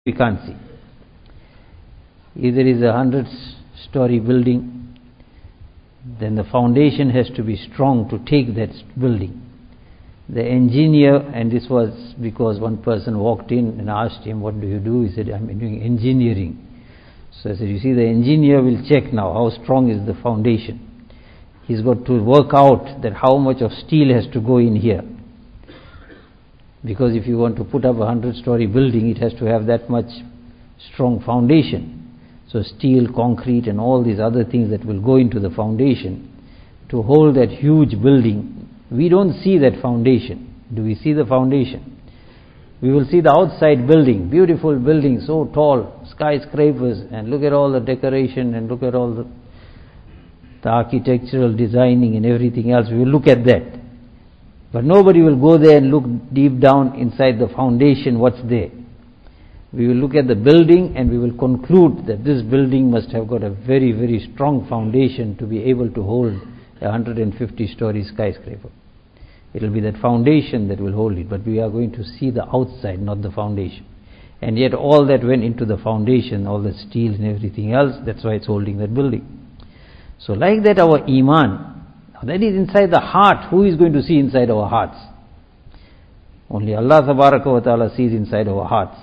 we can't see. If there is a 100-story building, then the foundation has to be strong to take that building. The engineer, and this was because one person walked in and asked him, "What do you do?" He said, "I'm doing engineering." So I said, "You see, the engineer will check now how strong is the foundation. He's got to work out that how much of steel has to go in here. Because if you want to put up a 100-story building, it has to have that much strong foundation. So steel, concrete and all these other things that will go into the foundation to hold that huge building. We don't see that foundation. Do we see the foundation? We will see the outside building, beautiful building, so tall, skyscrapers, and look at all the decoration and look at all the architectural designing and everything else. We will look at that. But nobody will go there and look deep down inside the foundation, what's there. We will look at the building and we will conclude that this building must have got a very, very strong foundation to be able to hold a 150-story skyscraper. It will be that foundation that will hold it, but we are going to see the outside, not the foundation. And yet all that went into the foundation, all the steel and everything else, that's why it's holding that building. So like that our iman, that is inside the heart. Who is going to see inside our hearts? Only Allah Tabaraka wa Ta'ala sees inside our hearts.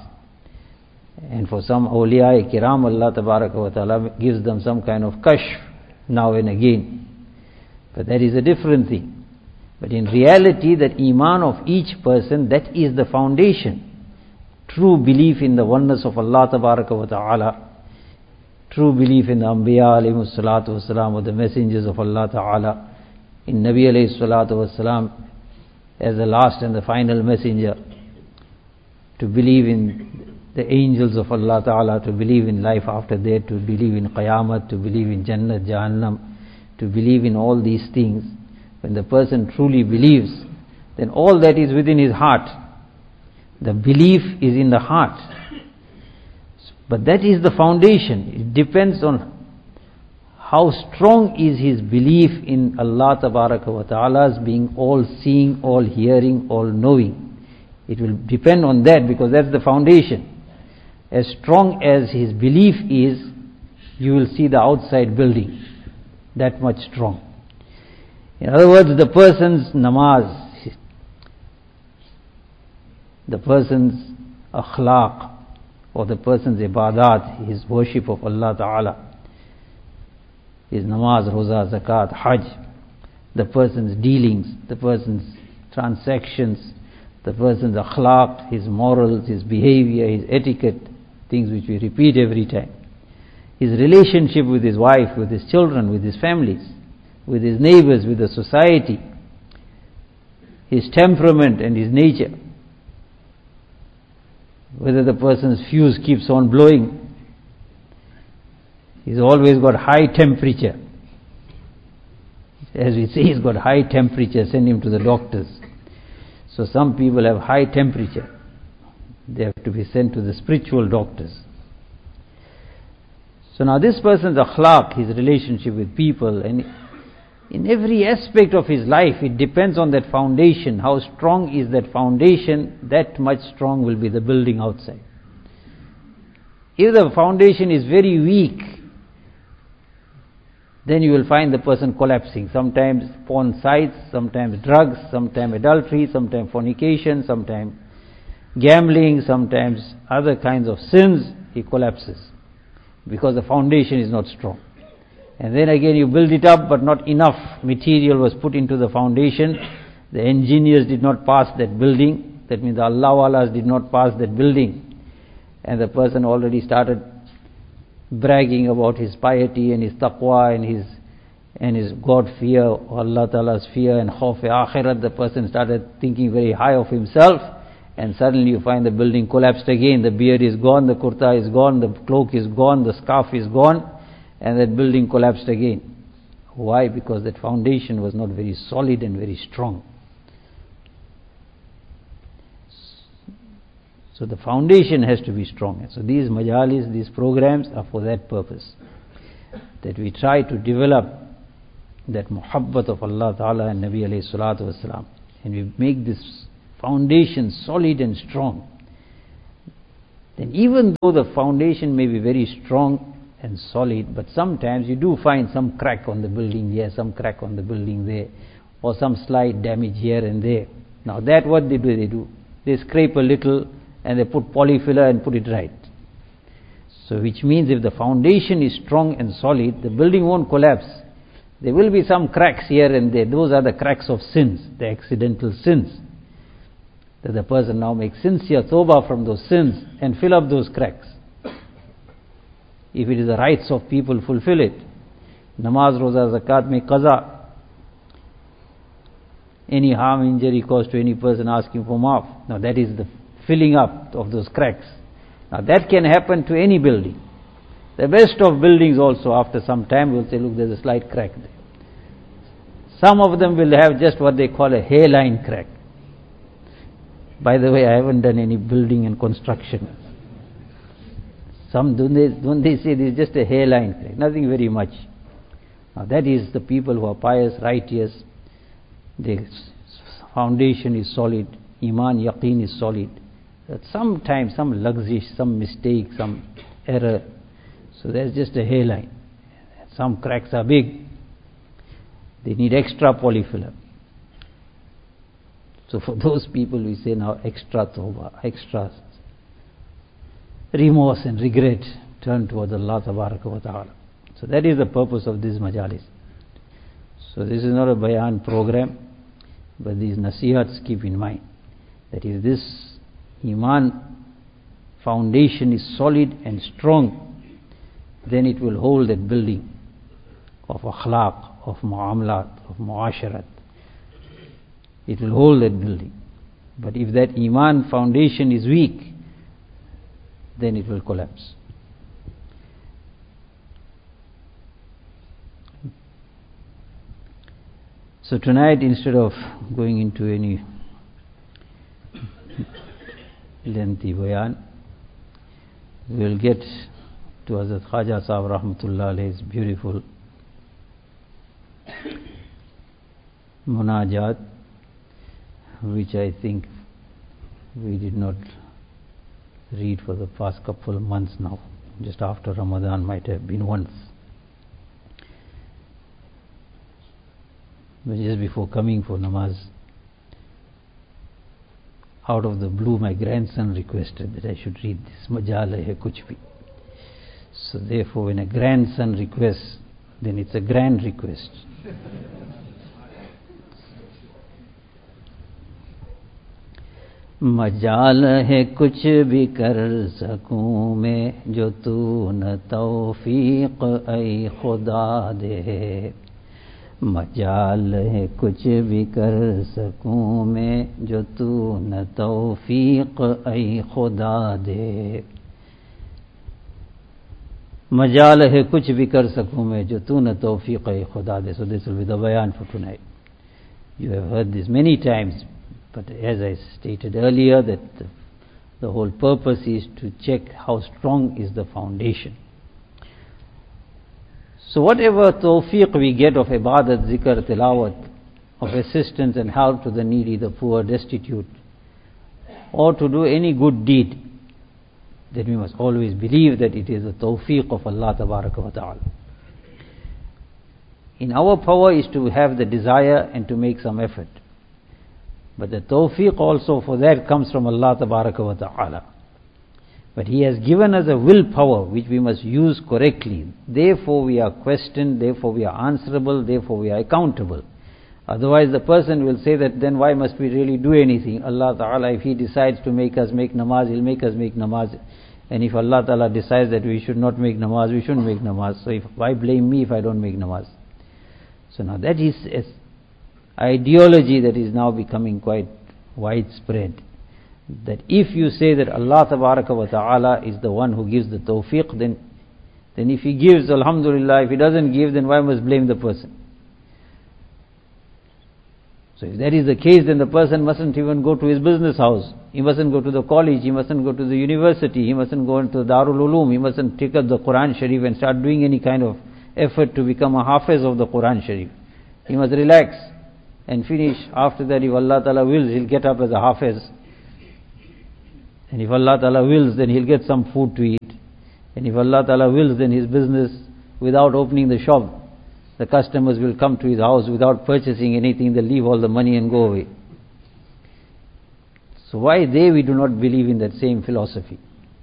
And for some awliya kiram, Allah Tabaraka wa Ta'ala gives them some kind of kashf now and again. But that is a different thing. But in reality, that iman of each person, that is the foundation. True belief in the oneness of Allah Tabaraka wa Ta'ala, true belief in the Anbiya alayhi salatu wasalam, or the messengers of Allah Ta'ala, in Nabi alayhi salatu wasalam as the last and the final messenger, to believe in the angels of Allah Ta'ala, to believe in life after death, to believe in Qiyamah, to believe in Jannah, Jahannam, to believe in all these things. When the person truly believes, then all that is within his heart. The belief is in the heart. But that is the foundation. It depends on how strong is his belief in Allah Tabaraka wa Ta'ala's being all seeing, all hearing, all knowing. It will depend on that, because that's the foundation. As strong as his belief is, you will see the outside building that much strong. In other words, the person's namaz, the person's akhlaq, or the person's ibadat, his worship of Allah Ta'ala, his namaz, roza, zakat, hajj, the person's dealings, the person's transactions, the person's akhlaq, his morals, his behavior, his etiquette, things which we repeat every time. His relationship with his wife, with his children, with his families, with his neighbors, with the society, his temperament and his nature. Whether the person's fuse keeps on blowing, he's always got high temperature. As we say, he's got high temperature, send him to the doctors. So some people have high temperature. They have to be sent to the spiritual doctors. So now this person's akhlaq, his relationship with people, and in every aspect of his life, it depends on that foundation. How strong is that foundation, that much strong will be the building outside. If the foundation is very weak, then you will find the person collapsing. Sometimes porn sites, sometimes drugs, sometimes adultery, sometimes fornication, sometimes gambling, sometimes other kinds of sins, he collapses. Because the foundation is not strong. And then again you build it up, but not enough material was put into the foundation. The engineers did not pass that building. That means the Allah Walas did not pass that building. And the person already started bragging about his piety and his taqwa and his God fear, Allah Ta'ala's fear and khawf akhirat. The person started thinking very high of himself, and suddenly you find the building collapsed again. The beard is gone, the kurta is gone, the cloak is gone, the scarf is gone, and that building collapsed again. Why? Because that foundation was not very solid and very strong. So the foundation has to be strong. So these majalis, these programs are for that purpose. That we try to develop that muhabbat of Allah Ta'ala and Nabi alayhi salatu wasalam. And we make this foundation solid and strong. then even though the foundation may be very strong and solid, but sometimes you do find some crack on the building here, some crack on the building there, or some slight damage here and there. Now that what they do? They scrape a little and they put polyfiller and put it right. So which means if the foundation is strong and solid, the building won't collapse. There will be some cracks here and there. Those are the cracks of sins, the accidental sins. That the person now makes sincere tawbah from those sins and fill up those cracks. If it is the rights of people, fulfill it. Namaz, roza, zakat mein qaza. Any harm, injury caused to any person, asking for maaf. Now that is the filling up of those cracks. Now that can happen to any building. The best of buildings also, after some time, will say, look, there's a slight crack there. Some of them will have just what they call a hairline crack. By the way, I haven't done any building and construction. Some don't they say this is just a hairline crack, nothing very much. Now that is the people who are pious, righteous, their foundation is solid, iman, yaqeen is solid. But sometimes some luxury, some mistake, some error, so there's just a hairline. Some cracks are big. They need extra polyfiller. So for those people we say now extra tawbah, extra remorse and regret, turn towards Allah Tabaraka wa Ta'ala. So that is the purpose of this majalis. So this is not a bayan program, but these nasihats keep in mind that if this iman foundation is solid and strong, then it will hold that building of akhlaq, of muamalat, of muasharat. It will hold that building. But if that iman foundation is weak, then it will collapse. So tonight, instead of going into any lengthy bayan, we will get to Hazrat Khaja Sahib Rahmatullah Alayhi's beautiful munajat, which I think we did not read for the past couple of months now. Just after Ramadan might have been once. But just before coming for namaz, out of the blue my grandson requested that I should read this Majal hai kuch bhi. So therefore when a grandson requests, then it's a grand request. मजाल है कुछ भी कर सकूं मैं जो तू न तौफीक ऐ खुदा दे मजाल है कुछ भी कर सकूं मैं जो तू न तौफीक ऐ खुदा दे मजाल है कुछ भी कर सकूं मैं जो तू न तौफीक ऐ खुदा दे. So this will be the bayan for tonight. You have heard this many times. But as I stated earlier, that the whole purpose is to check how strong is the foundation. So whatever tawfiq we get of ibadat, zikr, tilawat, of assistance and help to the needy, the poor, destitute, or to do any good deed, then we must always believe that it is a tawfiq of Allah Tabaraka wa Ta'ala. In our power is to have the desire and to make some effort. But the tawfiq also for that comes from Allah Tabaraka wa Ta'ala. But He has given us a willpower which we must use correctly. Therefore we are questioned, therefore we are answerable, therefore we are accountable. Otherwise the person will say that then why must we really do anything? Allah Ta'ala, if He decides to make us make namaz, He'll make us make namaz. And if Allah Ta'ala decides that we should not make namaz, we shouldn't make namaz. So why blame me if I don't make namaz? So now that is ideology that is now becoming quite widespread, that if you say that Allah Tabaraka wa Ta'ala is the one who gives the tawfiq, then if He gives, alhamdulillah. If He doesn't give, then why must blame the person? So if that is the case, then the person mustn't even go to his business house, he mustn't go to the college, he mustn't go to the university, he mustn't go into Darul Ulum, he mustn't take up the Quran Sharif and start doing any kind of effort to become a hafiz of the Quran Sharif. He must relax and finish. After that, if Allah Ta'ala wills, he'll get up as a hafiz. And if Allah Ta'ala wills, then he'll get some food to eat. And if Allah Ta'ala wills, then his business, without opening the shop, the customers will come to his house without purchasing anything. They'll leave all the money and go away. So why we do not believe in that same philosophy?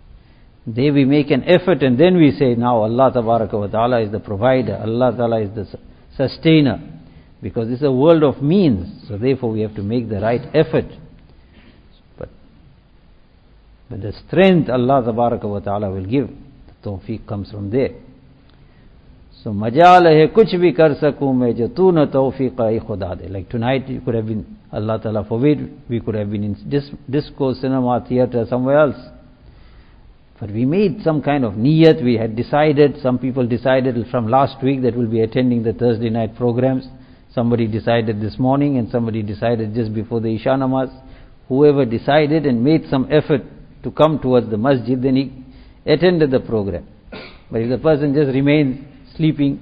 We make an effort and then we say, now Allah Ta'ala is the provider, Allah Ta'ala is the sustainer. Because this is a world of means, so therefore we have to make the right effort. But the strength Allah Ta'ala will give, the tawfiq comes from there. So majal hai kuch bhi kar sakun main jo tu na tawfiq ai khuda de. Like tonight you could have been, Allah Ta'ala forbid, we could have been in disco, cinema, theatre, somewhere else. But we made some kind of niyat, we had decided, some people decided from last week that we'll be attending the Thursday night programs. Somebody decided this morning and somebody decided just before the Isha Namaz. Whoever decided and made some effort to come towards the masjid, then he attended the program. But if the person just remains sleeping,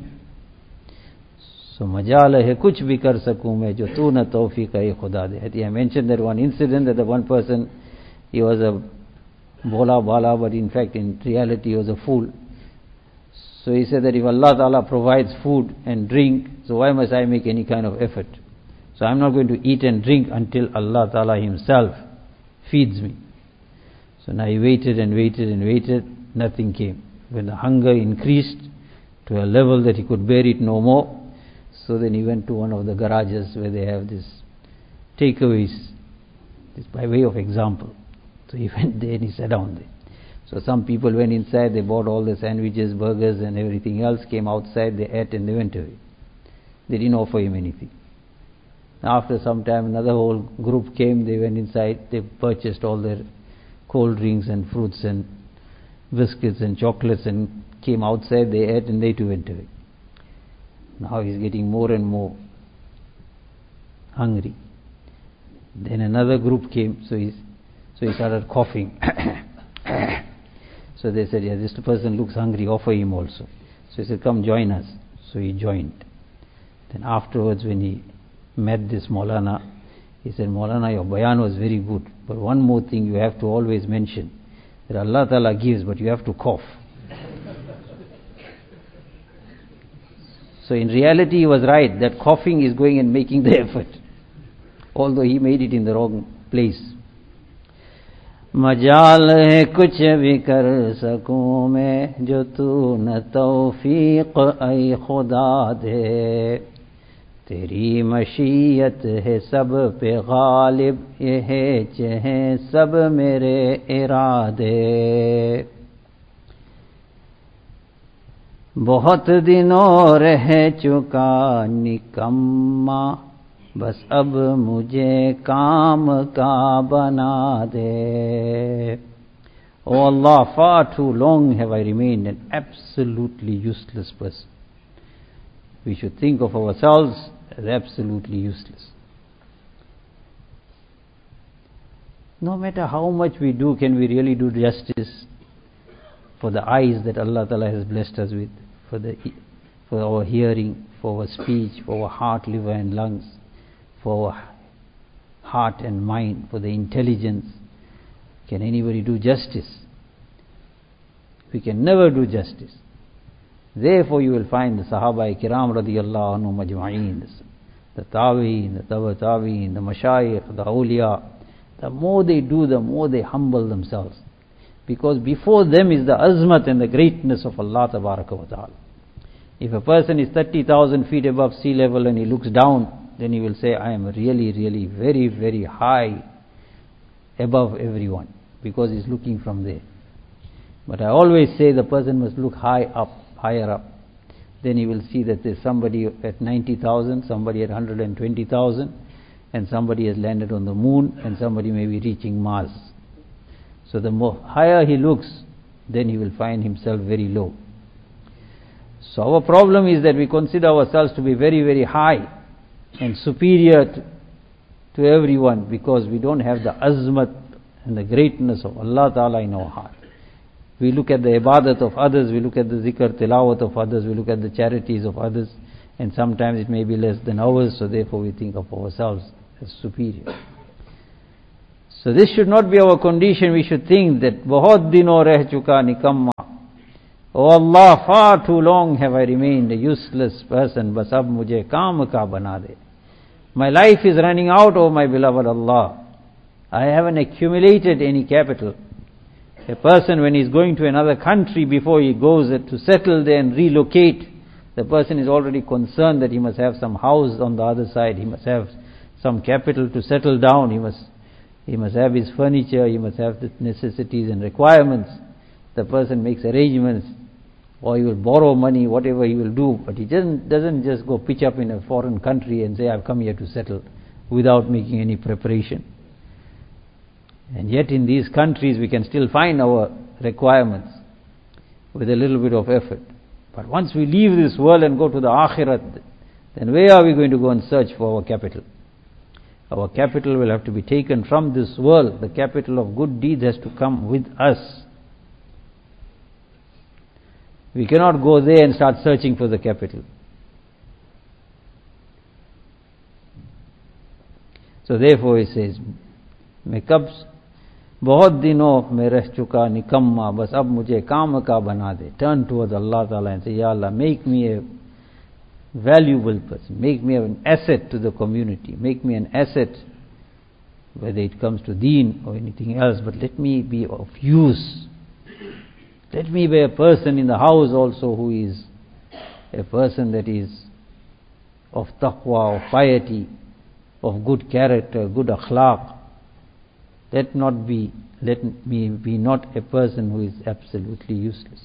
so majal hai kuch bhi kar sakun main jo tu na tawfiq hai khuda de. I mentioned that one incident that the one person, he was a bola bala, but in fact in reality he was a fool. So he said that if Allah Ta'ala provides food and drink, so why must I make any kind of effort? So I'm not going to eat and drink until Allah Ta'ala himself feeds me. So now he waited and waited and waited, nothing came. When the hunger increased to a level that he could bear it no more, so then he went to one of the garages where they have this takeaways, this by way of example. So he went there and he sat down there. So some people went inside, they bought all the sandwiches, burgers and everything else, came outside, they ate and they went away. They didn't offer him anything. After some time another whole group came, they went inside, they purchased all their cold drinks and fruits and biscuits and chocolates and came outside, they ate and they too went away. Now he's getting more and more hungry. Then another group came, so he started coughing. So they said, yeah, this person looks hungry, offer him also. So he said, come join us. So he joined. Then afterwards when he met this Maulana, he said, Maulana, your bayan was very good, but one more thing you have to always mention, that Allah Ta'ala gives, but you have to cough. So in reality he was right, that coughing is going and making the effort, although he made it in the wrong place. मजाल है कुछ भी कर सकूं मैं जो तू न तौफीक ऐ खुदा दे तेरी मशीयत है सब पे गालिब ये है चाहे सब मेरे इरादे बहुत दिनों रह चुका निकम्मा बस अब मुझे काम का बना दे. Oh Allah, far too long have I remained an absolutely useless person. We should think of ourselves as absolutely useless. No matter how much we do, can we really do justice for the eyes that Allah Ta'ala has blessed us with, for our hearing, for our speech, for our heart, liver and lungs, for our heart and mind, for the intelligence? Can anybody do justice? We can never do justice. Therefore you will find the Sahaba Kiram radiyallahu anhum ajma'een, the Tabi'in, the Taba Tabi'in, the Mashayikh, the Awliya, the more they do, the more they humble themselves. Because before them is the azmat and the greatness of Allah Tabaraka wa Ta'ala. If a person is 30,000 feet above sea level and he looks down, then he will say, I am really, really very, very high above everyone, because he's looking from there. But I always say the person must look high up, higher up. Then he will see that there's somebody at 90,000, somebody at 120,000, and somebody has landed on the moon, and somebody may be reaching Mars. So the more higher he looks, then he will find himself very low. So our problem is that we consider ourselves to be very, very high and superior to everyone, because we don't have the azmat and the greatness of Allah Ta'ala in our heart. We look at the ibadat of others, we look at the zikr tilawat of others, we look at the charities of others, and sometimes it may be less than ours, so therefore we think of ourselves as superior. So this should not be our condition. We should think that bahut dino reh chuka nikamma. Oh Allah, far too long have I remained a useless person. Bas ab mujhe kaam ka bana de. My life is running out, oh my beloved Allah. I haven't accumulated any capital. A person, when he is going to another country, before he goes to settle there and relocate, the person is already concerned that he must have some house on the other side, he must have some capital to settle down, he must have his furniture, he must have the necessities and requirements. The person makes arrangements, or he will borrow money, whatever he will do, but he doesn't just go pitch up in a foreign country and say, I've come here to settle, without making any preparation. And yet in these countries we can still find our requirements with a little bit of effort. But once we leave this world and go to the Akhirat, then where are we going to go and search for our capital? Our capital will have to be taken from this world. The capital of good deeds has to come with us. We cannot go there and start searching for the capital. So therefore he says, मैं कब बहुत दिनों में रह चुका निकम्मा, बस अब मुझे काम का बना दे. Turn towards Allah Ta'ala and say, Ya Allah, make me a valuable person, make me an asset to the community, make me an asset, whether it comes to deen or anything else, but let me be of use. Let me be a person in the house also who is a person that is of taqwa, of piety, of good character, good akhlaq. Let me be not a person who is absolutely useless.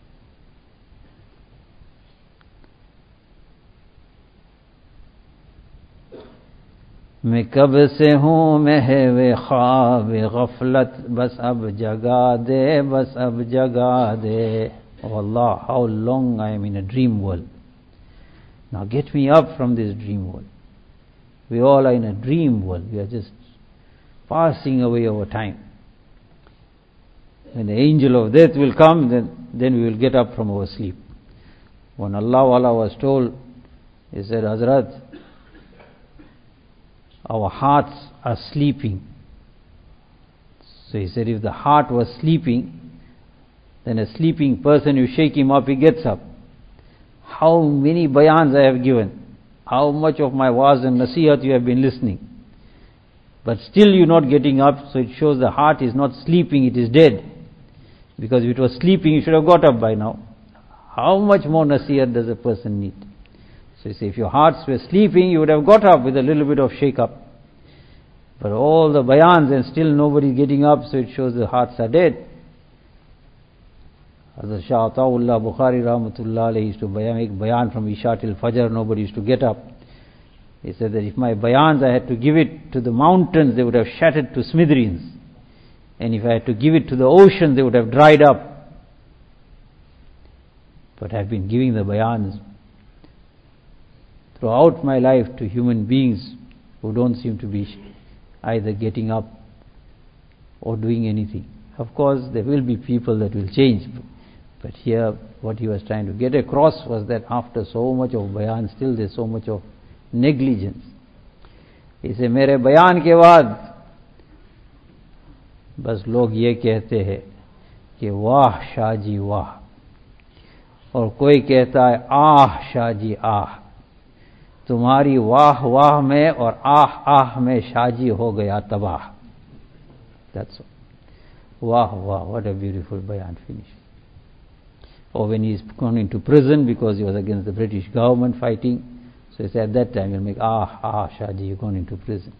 मैं कब से हूँ महवे ख्वाब गफलत, बस अब जगा दे, बस अब जगा दे. Oh Allah, how long I am in a dream world. Now get me up from this dream world. We all are in a dream world. We are just passing away our time. When the angel of death will come, then we will get up from our sleep. When Allah was told, he said, Hazrat, our hearts are sleeping. So he said, if the heart was sleeping, then a sleeping person, you shake him up, he gets up. How many bayans I have given, how much of my waz and nasihat you have been listening, but still you not getting up, so it shows the heart is not sleeping, it is dead. Because if it was sleeping, you should have got up by now. How much more nasihat does a person need? So you say, if your hearts were sleeping, you would have got up with a little bit of shake up. But all the bayans and still nobody getting up, so it shows the hearts are dead. Hazrat Shah Ataullah Bukhari Rahmatullah Alayhi used to make bayan from Isha till Fajr, nobody used to get up. He said that if my bayans I had to give it to the mountains, they would have shattered to smithereens. And if I had to give it to the ocean, they would have dried up. But I have been giving the bayans throughout my life to human beings who don't seem to be either getting up or doing anything. Of course, there will be people that will change. But here, what he was trying to get across was that after so much of bayan, still there's so much of negligence. He said, मेरे बयान के बाद बस लोग ये कहते हैं कि वाह शाहजी वाह, और कोई कहता है आह शाहजी आह, तुम्हारी वाह वाह में और आह आह में शाहजी हो गया तबाह. That's all. Wah wah, what a beautiful bayan finish. Or when he's gone into prison because he was against the British government fighting, so he said at that time he'll make Shahji, you've gone into prison.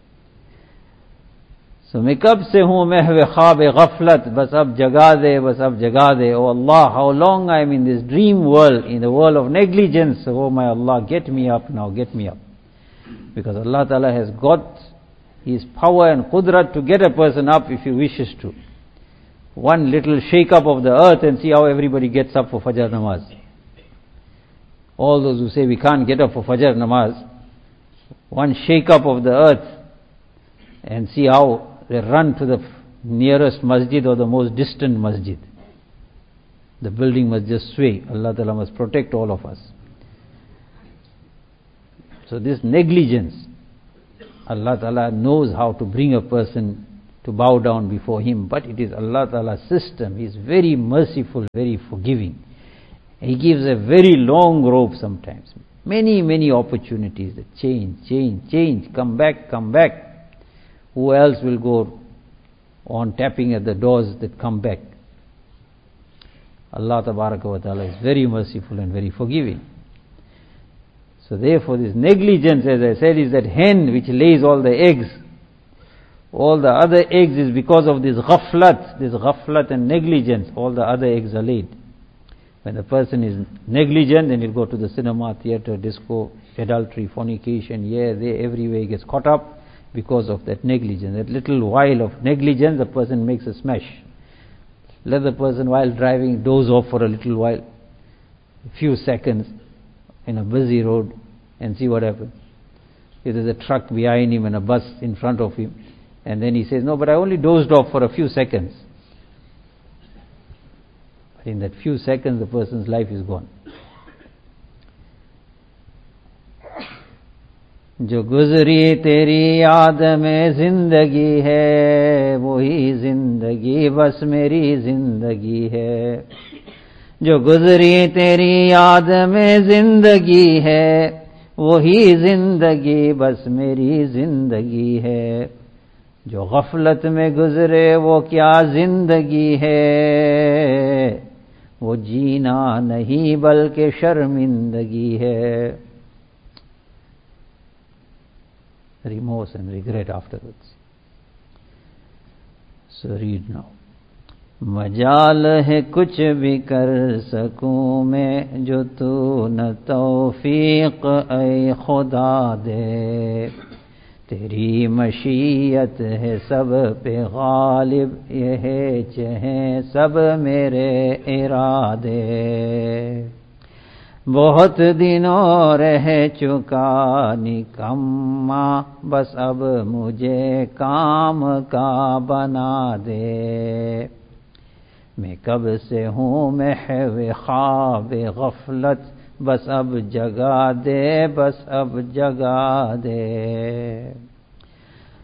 So मैं कब से हूँ महवे ख्वाब गफलत, बस अब जगा दे, बस अब जगा दे. Oh Allah, how long I am in this dream world, in the world of negligence. Oh my Allah, get me up now, get me up. Because Allah Ta'ala has got His power and qudrat to get a person up if He wishes to. One little shake up of the earth and see how everybody gets up for Fajr namaz. All those who say we can't get up for Fajr namaz, one shake up of the earth and see how they run to the nearest masjid or the most distant masjid. The building must just sway. Allah Ta'ala must protect all of us. So this negligence, Allah Ta'ala knows how to bring a person to bow down before him, but it is Allah Ta'ala's system. He is very merciful, very forgiving. He gives a very long rope sometimes. Many opportunities that change, come back. Who else will go on tapping at the doors that come back? Allah Tabaraka wa Ta'ala is very merciful and very forgiving. So therefore this negligence, as I said, is that hen which lays all the eggs. All the other eggs is because of this ghaflat and negligence. All the other eggs are laid. When the person is negligent, then he'll go to the cinema, theater, disco, adultery, fornication, here, there, everywhere he gets caught up because of that negligence. That little while of negligence, the person makes a smash. Let the person while driving doze off for a little while, a few seconds in a busy road, and see what happens. If there's a truck behind him and a bus in front of him, and then he says, no, but I only dozed off for a few seconds. But in that few seconds, the person's life is gone. جو گزری تیری یاد میں زندگی ہے وہی زندگی بس میری زندگی ہے جو گزری تیری یاد میں زندگی ہے وہی زندگی بس میری زندگی ہے جو غفلت میں گزرے وہ کیا زندگی ہے وہ جینا نہیں بلکہ شرمندگی ہے. Remorse and regret afterwards. So read now. مجال ہے کچھ بھی کر سکوں میں جو تو نہ توفیق اے خدا دے تیری مشیت ہے سب پہ غالب یہ ہے چہیں سب میرے ارادے بہت دنوں رہ چکا نکما بس اب مجھے کام کا بنا دے میں کب سے ہوں محو خواب غفلت بس اب جگا دے